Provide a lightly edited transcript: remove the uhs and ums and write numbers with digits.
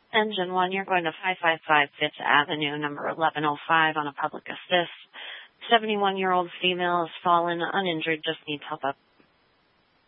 Engine 1, you're going to 555 Fifth Avenue, number 1105 on a public assist. 71-year-old female has fallen uninjured, just needs help up